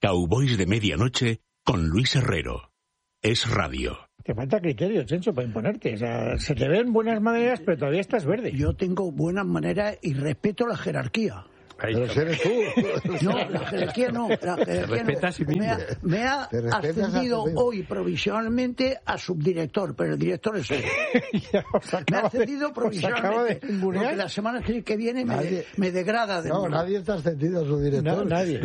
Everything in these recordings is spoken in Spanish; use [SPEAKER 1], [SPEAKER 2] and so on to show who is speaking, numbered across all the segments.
[SPEAKER 1] Cowboys de Medianoche con Luis Herrero. Es radio.
[SPEAKER 2] Te falta criterio, Chencho, para imponerte. O sea, se te ven buenas maneras, pero todavía estás verde.
[SPEAKER 3] Yo tengo buenas maneras y respeto la jerarquía.
[SPEAKER 4] Pero si eres tú.
[SPEAKER 3] No, la jerarquía no. La jerarquía no. Me ha ascendido hoy provisionalmente a subdirector, pero el director es él. Me ha ascendido provisionalmente. Porque la semana que viene me degrada de nuevo.
[SPEAKER 4] Nadie está ascendido a subdirector.
[SPEAKER 2] No, nadie.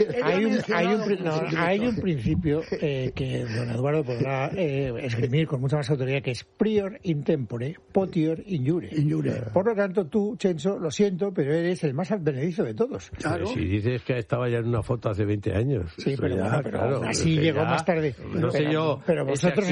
[SPEAKER 2] Hay un principio que don Eduardo podrá esgrimir con mucha más autoridad, que es prior in tempore, potior in jure. Por lo tanto, tú, Chencho, lo siento, pero eres el más advenedizo de todos.
[SPEAKER 5] Claro. Si dices que estaba ya en una foto hace 20 años.
[SPEAKER 2] Sí, pero,
[SPEAKER 5] ya,
[SPEAKER 2] bueno, pero
[SPEAKER 5] claro,
[SPEAKER 2] así llegó más tarde.
[SPEAKER 5] No sé yo.
[SPEAKER 2] Pero vosotros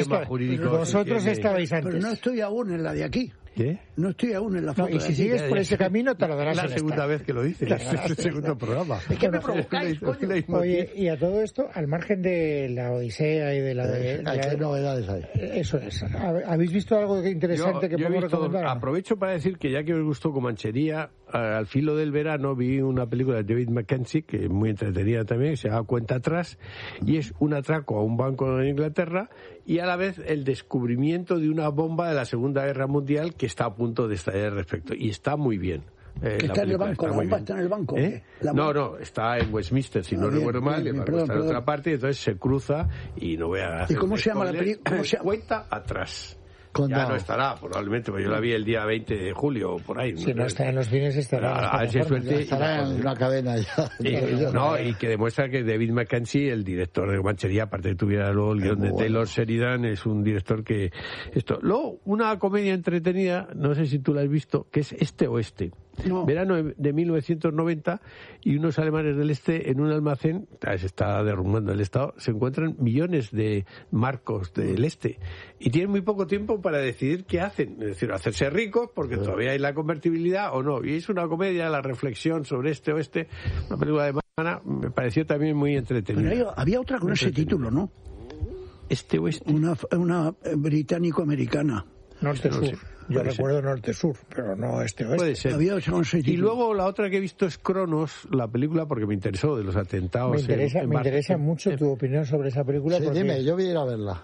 [SPEAKER 2] estabais antes.
[SPEAKER 3] Pero no estoy aún en la de aquí.
[SPEAKER 5] ¿Qué?
[SPEAKER 3] No estoy aún en la foto.
[SPEAKER 2] Y si sigues por ese camino, te lo darás.
[SPEAKER 5] Es la segunda vez que lo dices. Es el segundo programa.
[SPEAKER 3] Es que me provocáis, coño.
[SPEAKER 2] Oye, y a todo esto, al margen de la Odisea y de la de...
[SPEAKER 4] ¿Qué novedades hay?
[SPEAKER 2] Eso es. ¿Habéis visto algo interesante que podemos recomendar?
[SPEAKER 5] Aprovecho para decir que ya que os gustó Comanchería, al filo del verano vi una película de David Mackenzie, que es muy entretenida también, que se llama Cuenta Atrás, y es un atraco a un banco en Inglaterra y a la vez el descubrimiento de una bomba de la Segunda Guerra Mundial que está a punto de estallar respecto. Y está muy bien.
[SPEAKER 3] ¿Está en el banco? ¿La bomba está en el banco?
[SPEAKER 5] No, está en Westminster, si no recuerdo mal, está en otra parte, y entonces se cruza y no voy a hacer...
[SPEAKER 3] ¿Y cómo se llama la película?
[SPEAKER 5] Cuenta Atrás. Ya no estará, probablemente, porque yo la vi el día 20 de julio o por ahí.
[SPEAKER 2] Si no está en los cines, estará.
[SPEAKER 5] A ver si suerte.
[SPEAKER 4] Estará en una cadena ya.
[SPEAKER 5] Y que demuestra que David Mackenzie, el director de Comanchería, aparte de que tuviera luego el guión de Taylor Sheridan, es un director que... Luego, una comedia entretenida, no sé si tú la has visto, que es Este Oeste. No. Verano de 1990, y unos alemanes del este en un almacén, se está derrumbando el Estado, se encuentran millones de marcos del este y tienen muy poco tiempo para decidir qué hacen, es decir, hacerse ricos porque todavía hay la convertibilidad o no. Y es una comedia, la reflexión sobre este oeste, una película de Mana, me pareció también muy entretenida.
[SPEAKER 3] Pero había otra con ese título, ¿no?
[SPEAKER 5] Este oeste.
[SPEAKER 3] Una británico-americana.
[SPEAKER 2] Norte-sur. Yo recuerdo norte-sur, pero no este-oeste.
[SPEAKER 5] Puede ser. Y luego la otra que he visto es Cronos, la película, porque me interesó, de los atentados.
[SPEAKER 2] Me interesa mucho tu opinión sobre esa película.
[SPEAKER 4] Sí, porque... dime, yo voy a ir a verla.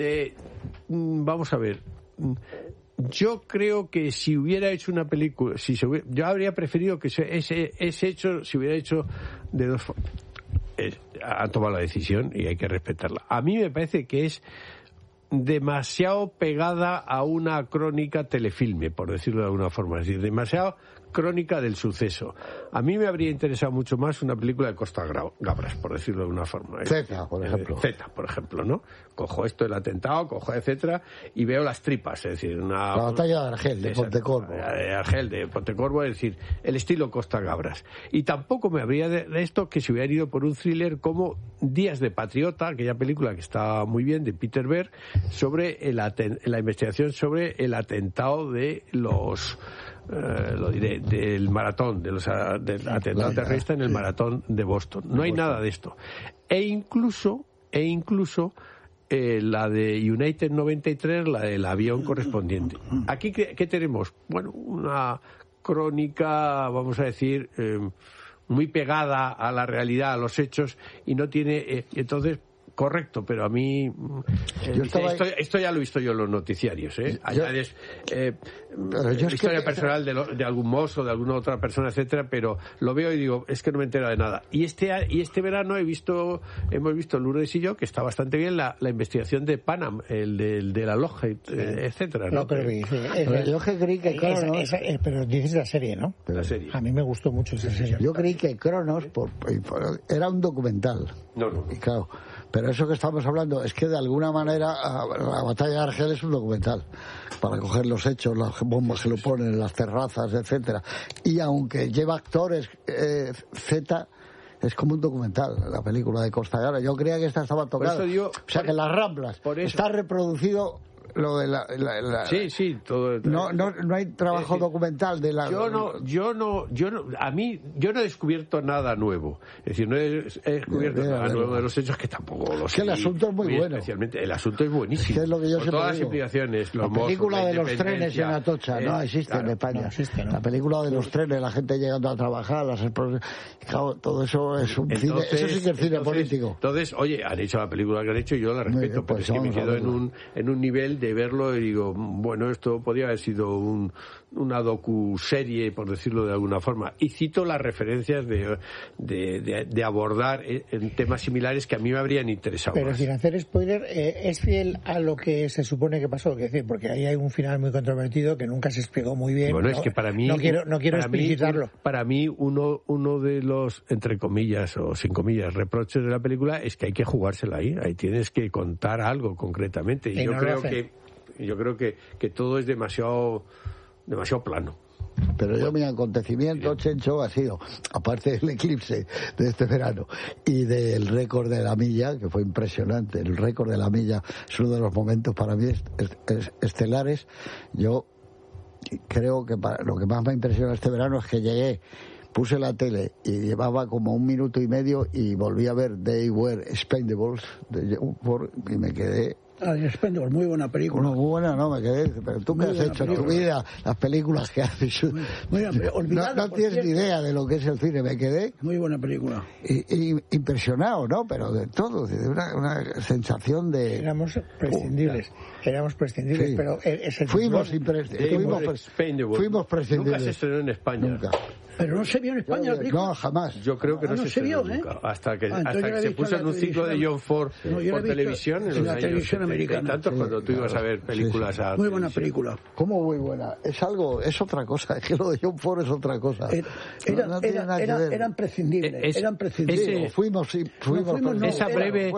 [SPEAKER 5] Vamos a ver. Yo creo que si hubiera hecho una película, yo habría preferido que ese hecho se hubiera hecho de dos formas. Han tomado la decisión y hay que respetarla. A mí me parece que es demasiado pegada a una crónica telefilme, por decirlo de alguna forma, es decir, demasiado crónica del suceso. A mí me habría interesado mucho más una película de Costa Gabras, por decirlo de alguna forma.
[SPEAKER 4] Zeta, por ejemplo.
[SPEAKER 5] Zeta, por ejemplo, ¿no? Cojo esto, el atentado, cojo etcétera, y veo las tripas, es decir,
[SPEAKER 4] la batalla de Argel, de Pontecorvo.
[SPEAKER 5] De Argel, de Pontecorvo, es decir, el estilo Costa Gabras. Y tampoco me habría de esto que se hubiera ido por un thriller como Días de Patriota, aquella película que está muy bien, de Peter Berg, sobre la investigación sobre el atentado de los... del maratón, del atentado terrorista en el maratón de Boston. No hay nada de esto. E incluso la de United 93, la del avión correspondiente. Aquí, ¿qué tenemos? Bueno, una crónica, vamos a decir, muy pegada a la realidad, a los hechos, y no tiene... entonces, correcto, pero a mí esto ya lo he visto yo en los noticiarios, añades historia personal de algún mozo, de alguna otra persona, etcétera, pero lo veo y digo, es que no me entero de nada. Y este verano hemos visto Lourdes y yo, que está bastante bien, la investigación de Panam, el de la Lockheed, etcétera, ¿no?
[SPEAKER 4] Yo creí que Cronos...
[SPEAKER 2] pero dices la serie, ¿no?
[SPEAKER 5] La serie.
[SPEAKER 2] A mí me gustó mucho esa serie.
[SPEAKER 4] Yo creí que Cronos era un documental.
[SPEAKER 5] No.
[SPEAKER 4] Y claro, pero eso que estamos hablando es que de alguna manera la batalla de Argel es un documental para coger los hechos, las bombas que lo ponen, las terrazas, etcétera. Y aunque lleva actores Z, es como un documental la película de Costa Gabras. Yo creía que esta estaba tocada. O sea que las Ramblas está reproducido lo de la
[SPEAKER 5] sí, todo.
[SPEAKER 4] No hay trabajo documental de la.
[SPEAKER 5] Yo no he descubierto nada nuevo. Es decir, no he descubierto nada nuevo de los hechos, que tampoco lo sé.
[SPEAKER 4] Que el asunto es muy bueno.
[SPEAKER 5] Especialmente, el asunto es buenísimo.
[SPEAKER 4] Es lo que yo
[SPEAKER 5] con todas las implicaciones.
[SPEAKER 4] La película de los trenes en Atocha no existe en España. La película de los trenes, la gente llegando a trabajar, claro, todo eso es un cine. Eso sí que es cine político.
[SPEAKER 5] Entonces, oye, han hecho la película que han hecho y yo la respeto, pero es que me quedo en un nivel de verlo y digo, bueno, esto podría haber sido una docuserie, por decirlo de alguna forma. Y cito las referencias de abordar en temas similares que a mí me habrían interesado.
[SPEAKER 2] Pero
[SPEAKER 5] más.
[SPEAKER 2] Sin hacer spoiler, ¿es fiel a lo que se supone que pasó? Es decir, porque ahí hay un final muy controvertido que nunca se explicó muy bien.
[SPEAKER 5] Bueno, es que para mí...
[SPEAKER 2] No quiero explicitarlo.
[SPEAKER 5] Para mí, uno de los, entre comillas o sin comillas, reproches de la película es que hay que jugársela ahí. Ahí tienes que contar algo concretamente. Y yo creo que todo es demasiado plano.
[SPEAKER 4] Pero mi acontecimiento, Chencho, ha sido, aparte del eclipse de este verano y del récord de la milla, que fue impresionante. El récord de la milla es uno de los momentos para mí estelares. Yo creo que lo que más me impresionó este verano es que llegué, puse la tele y llevaba como 1 minuto y medio y volví a ver They Were Expendables y me quedé.
[SPEAKER 3] Expendables, muy buena película.
[SPEAKER 4] Muy buena, no, me quedé. Pero tú qué has hecho en tu vida, las películas que has hecho. No tienes ni idea de lo que es el cine, me quedé.
[SPEAKER 3] Muy buena película.
[SPEAKER 4] Y impresionado, ¿no? Pero de todo, de una sensación de.
[SPEAKER 2] Éramos prescindibles, sí. Pero
[SPEAKER 4] fuimos prescindibles.
[SPEAKER 5] Nunca se estrenó en España.
[SPEAKER 4] Nunca.
[SPEAKER 3] Pero no se vio en España la película.
[SPEAKER 4] No, jamás.
[SPEAKER 5] Yo creo que no se vio nunca. Hasta que se puso en un ciclo de John Ford por televisión en
[SPEAKER 3] la televisión americana.
[SPEAKER 5] Tanto cuando tú ibas a ver películas a
[SPEAKER 3] muy buena película.
[SPEAKER 4] ¿Cómo muy buena? Es otra cosa. Es que lo de John Ford es otra cosa.
[SPEAKER 3] Eran prescindibles.
[SPEAKER 4] Fuimos.
[SPEAKER 5] Esa breve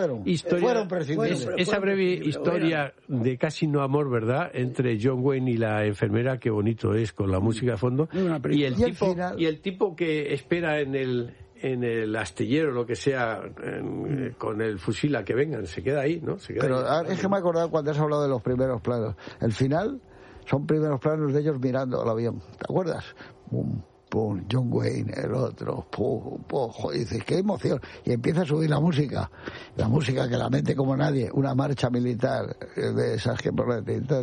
[SPEAKER 5] historia de casi no amor, ¿verdad? Entre John Wayne y la enfermera, qué bonito es, con la música de fondo. Y el tipo que espera en el astillero, lo que sea, con el fusil a que vengan, se queda ahí, ¿no?
[SPEAKER 4] Es que me he acordado cuando has hablado de los primeros planos. El final son primeros planos de ellos mirando al avión. ¿Te acuerdas? Pum, John Wayne, el otro, y dices, qué emoción. Y empieza a subir la música que la mete como nadie, una marcha militar de esas que pone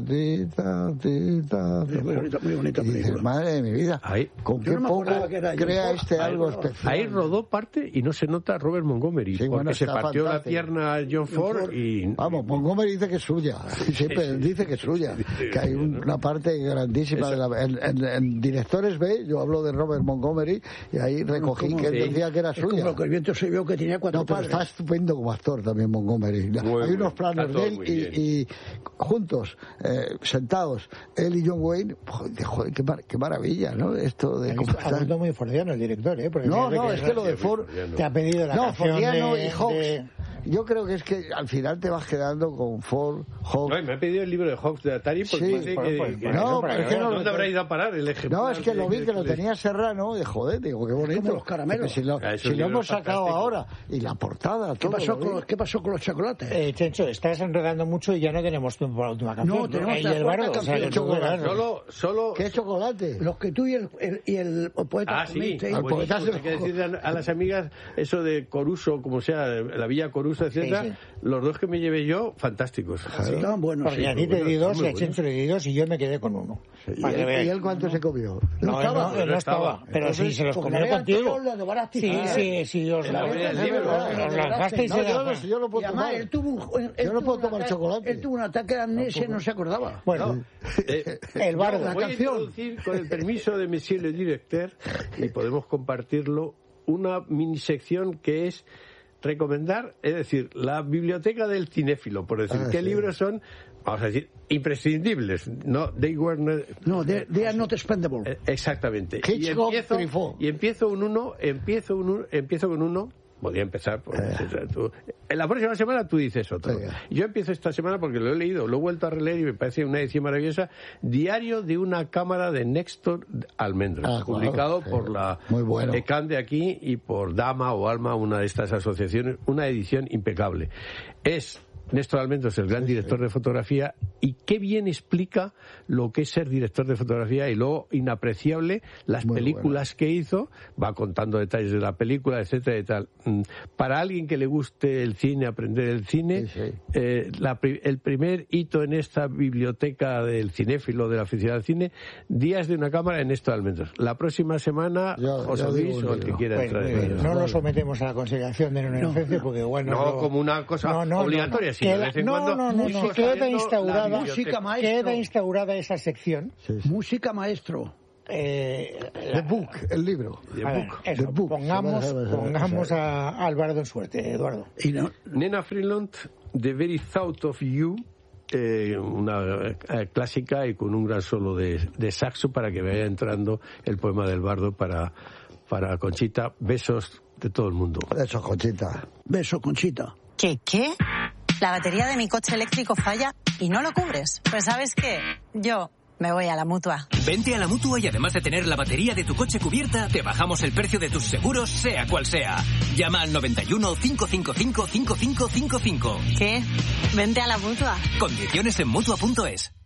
[SPEAKER 3] muy bonita.
[SPEAKER 4] Y dices, madre de mi vida, con qué poco crea algo especial.
[SPEAKER 5] Ahí rodó parte y no se nota Robert Montgomery, porque se partió la pierna a John Ford y...
[SPEAKER 4] Vamos, Montgomery dice que es suya, siempre dice que es suya, que hay una parte grandísima en Directores B, yo hablo de Robert Montgomery y ahí recogí que él decía que era suya.
[SPEAKER 3] Como que el viento se vio que tenía 4
[SPEAKER 4] padres. Pero está estupendo como actor también Montgomery. Hay unos planos de él y juntos, sentados, él y John Wayne, joder, qué maravilla, ¿no? Esto de cómo
[SPEAKER 2] está. Ha muy fordiano el director, ¿eh?
[SPEAKER 4] No, es que lo de Ford...
[SPEAKER 2] Te ha pedido la canción
[SPEAKER 4] Fordiano y Hawks. Yo creo que es que al final te vas quedando con Ford, Hawks.
[SPEAKER 5] No, me ha pedido el libro de Hawks de Atari porque ¿dónde habrá ido a parar el ejemplar?
[SPEAKER 4] No, es que lo vi que lo tenía Serrano y joder, digo, qué bonito.
[SPEAKER 3] Como los caramelos.
[SPEAKER 4] Si lo hemos sacado ahora y la portada,
[SPEAKER 3] ¿Qué pasó con los chocolates?
[SPEAKER 2] Chencho, estás enredando mucho y ya no tenemos tiempo para la última canción.
[SPEAKER 3] No, tenemos
[SPEAKER 2] la cuarta canción.
[SPEAKER 5] Solo...
[SPEAKER 4] ¿Qué chocolate?
[SPEAKER 3] Los que tú y el poeta comiste.
[SPEAKER 5] Hay que decirle a las amigas eso de Coruso, como sea, la Villa Coruso, etcétera, los 2 que me llevé yo, fantásticos.
[SPEAKER 3] Estaban buenos.
[SPEAKER 2] Porque a ti te di 2 y a Chencho le di 2 y yo me quedé con 1.
[SPEAKER 4] ¿Y él cuánto se comió?
[SPEAKER 2] No estaba. Pero sí, se los comió contigo. Sí, os lanzasteis.
[SPEAKER 4] Yo no puedo tomar. Yo no puedo tomar chocolate.
[SPEAKER 3] Él tuvo un ataque de amnesia y no se acordaba.
[SPEAKER 2] Bueno, el bardo.
[SPEAKER 5] Voy a introducir, con el permiso de Monsieur le Directeur, y podemos compartirlo, una minisección que es recomendar, es decir, la biblioteca del cinéfilo, por decir, qué libros son, vamos a decir, imprescindibles. No, they are not expendable. Exactamente. Y empiezo con uno. Podría empezar en la próxima semana tú dices otro. Yo empiezo esta semana porque lo he leído, lo he vuelto a releer y me parece una edición maravillosa. Diario de una cámara de Néstor Almendros, publicado por la ECAN de aquí y por Dama o Alma, una de estas asociaciones, una edición impecable. Es Néstor Almendros, el gran director de fotografía, y qué bien explica lo que es ser director de fotografía y luego inapreciable las películas que hizo, va contando detalles de la película, etcétera y tal. Para alguien que le guste el cine, aprender el cine, el primer hito en esta biblioteca del cinéfilo, de la aficionado al cine, Días de una cámara en Néstor Almendros. La próxima semana os oís o el que quiera entrar.
[SPEAKER 2] No lo sometemos a la consideración de una inocencia porque bueno...
[SPEAKER 5] No, como una cosa obligatoria.
[SPEAKER 2] Queda instaurada esa sección.
[SPEAKER 3] Música maestro.
[SPEAKER 4] The Book, el libro.
[SPEAKER 2] The Book. Pongamos a Álvaro en suerte, Eduardo.
[SPEAKER 5] Nena Freeland, The Very Thought of You, una clásica y con un gran solo de saxo para que vaya entrando el poema del bardo para Conchita. Besos de todo el mundo.
[SPEAKER 4] Besos, Conchita.
[SPEAKER 3] Beso, Conchita.
[SPEAKER 6] ¿Qué? La batería de mi coche eléctrico falla y no lo cubres. Pues ¿sabes qué? Yo me voy a la Mutua.
[SPEAKER 7] Vente a la Mutua y además de tener la batería de tu coche cubierta, te bajamos el precio de tus seguros, sea cual sea. Llama al 91 555 5555.
[SPEAKER 6] ¿Qué? Vente a la Mutua.
[SPEAKER 7] Condiciones en Mutua.es.